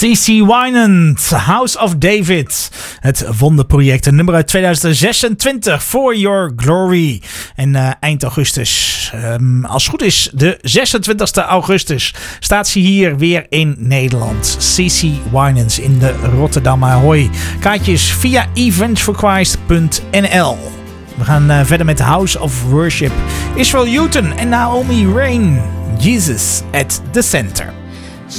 C.C. Winans, House of David. Het wonderproject, een nummer uit 2026, For Your Glory. En eind augustus, als het goed is, de 26e augustus, staat ze hier weer in Nederland. C.C. Winans in de Rotterdam Ahoy. Kaartjes via eventsforchrist.nl. We gaan verder met House of Worship. Israel Houghton en Naomi Rain. Jesus at the Center.